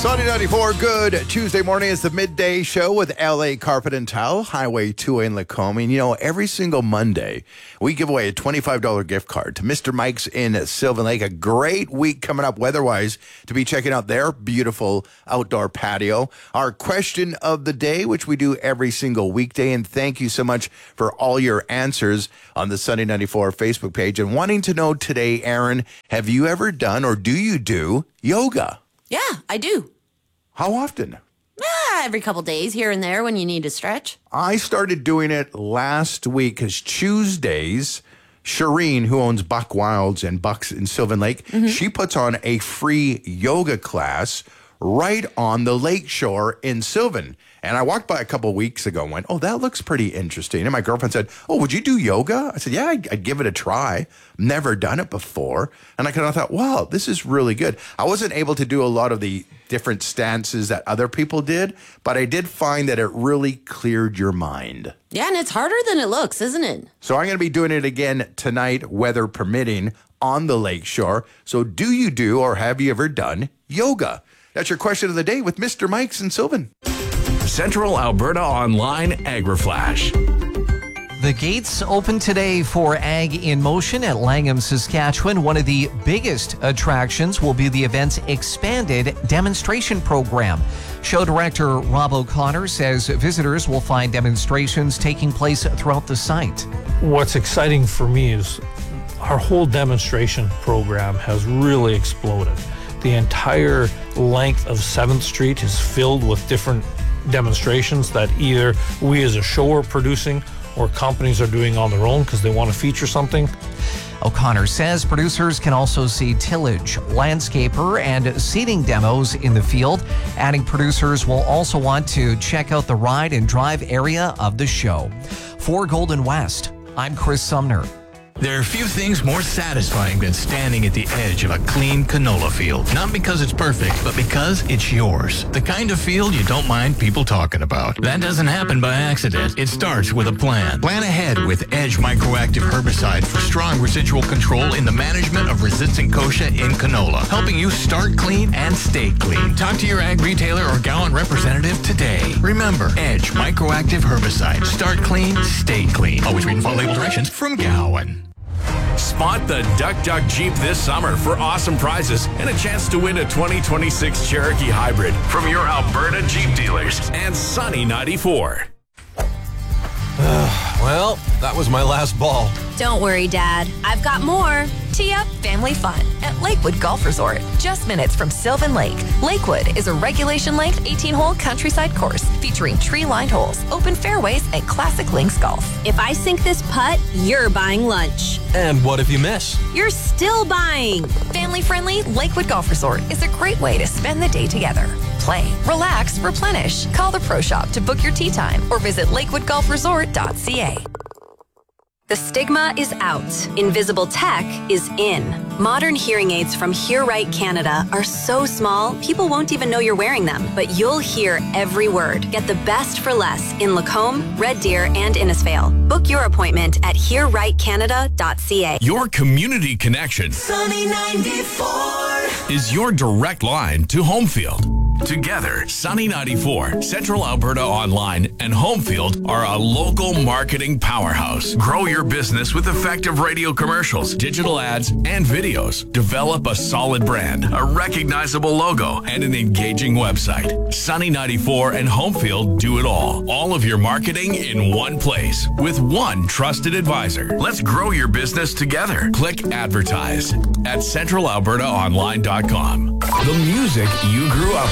Sunny 94, good Tuesday morning. It's the midday show with LA Carpet and Tile, Highway 2A in Lacombe. And, you know, every single Monday, we give away a $25 gift card to Mr. Mike's in Sylvan Lake. A great week coming up weather-wise to be checking out their beautiful outdoor patio. Our question of the day, which we do every single weekday. And thank you so much for all your answers on the Sunny 94 Facebook page. And wanting to know today, Aaron, have you ever done or do you do yoga? Yeah, I do. How often? Every couple days here and there when you need to stretch. I started doing it last week because Tuesdays, Shireen, who owns Buck Wilds and Bucks in Sylvan Lake, she puts on a free yoga class right on the lake shore in Sylvan. And I walked by a couple of weeks ago and went, oh, that looks pretty interesting. And my girlfriend said, oh, would you do yoga? I said, yeah, I'd give it a try. Never done it before. And I kind of thought, wow, this is really good. I wasn't able to do a lot of the different stances that other people did, but I did find that it really cleared your mind. Yeah, and it's harder than it looks, isn't it? So I'm going to be doing it again tonight, weather permitting, on the lake shore. So do you do or have you ever done yoga? That's your question of the day with Mr. Mike's in Sylvan. Central Alberta Online AgriFlash. The gates open today for Ag in Motion at Langham, Saskatchewan. One of the biggest attractions will be the event's expanded demonstration program. Show director Rob O'Connor says visitors will find demonstrations taking place throughout the site. What's exciting for me is our whole demonstration program has really exploded. The entire length of 7th Street is filled with different demonstrations that either we as a show are producing or companies are doing on their own because they want to feature something. O'Connor says producers can also see tillage, landscaper, and seeding demos in the field. Adding producers will also want to check out the ride and drive area of the show. For Golden West, I'm Chris Sumner. There are few things more satisfying than standing at the edge of a clean canola field. Not because it's perfect, but because it's yours. The kind of field you don't mind people talking about. That doesn't happen by accident. It starts with a plan. Plan ahead with Edge Microactive Herbicide for strong residual control in the management of resistant kochia in canola, helping you start clean and stay clean. Talk to your ag retailer or Gowan representative today. Remember, Edge Microactive Herbicide. Start clean, stay clean. Always read and follow label directions from Gowan. Spot the Duck Duck Jeep this summer for awesome prizes and a chance to win a 2026 Cherokee Hybrid from your Alberta Jeep dealers and Sunny 94. Well, that was my last ball. Don't worry, Dad. I've got more. Tee up family fun at Lakewood Golf Resort, just minutes from Sylvan Lake. Lakewood is a regulation-length 18-hole countryside course featuring tree-lined holes, open fairways, and classic links golf. If I sink this putt, you're buying lunch. And what if you miss? You're still buying. Family-friendly Lakewood Golf Resort is a great way to spend the day together. Play, relax, replenish. Call the Pro Shop to book your tee time or visit lakewoodgolfresort.ca. The stigma is out. Invisible tech is in. Modern hearing aids from Hear Right Canada are so small, people won't even know you're wearing them. But you'll hear every word. Get the best for less in Lacombe, Red Deer, and Innisfail. Book your appointment at hearrightcanada.ca. Your community connection Sunny 94 is your direct line to Homefield. Together, Sunny 94, Central Alberta Online, and Homefield are a local marketing powerhouse. Grow your business with effective radio commercials, digital ads, and videos. Develop a solid brand, a recognizable logo, and an engaging website. Sunny 94 and Homefield do it all. All of your marketing in one place with one trusted advisor. Let's grow your business together. Click advertise at centralalbertaonline.com. The music you grew up